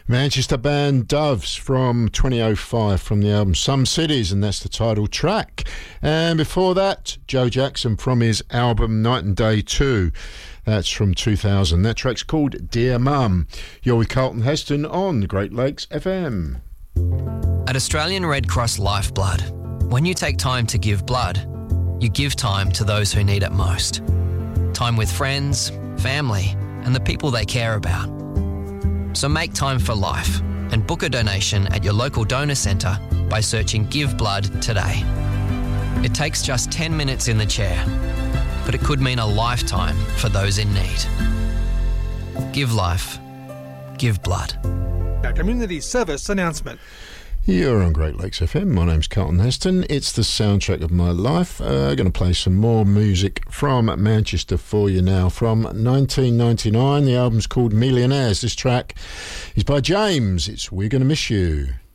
Manchester band Doves from 2005 from the album Some Cities, and that's the title track. And before that, Joe Jackson from his album Night and Day 2. That's from 2000. That track's called Dear Mum. You're with Carlton Heston on Great Lakes FM. At Australian Red Cross Lifeblood, when you take time to give blood, you give time to those who need it most. Time with friends, family, and the people they care about. So make time for life and book a donation at your local donor centre by searching Give Blood today. It takes just 10 minutes in the chair, but it could mean a lifetime for those in need. Give life. Give blood. A community service announcement. You're on Great Lakes FM. My name's Carlton Heston. It's the soundtrack of my life. I'm going to play some more music from Manchester for you now. From 1999, the album's called Millionaires. This track is by James. It's We're Gonna Miss You.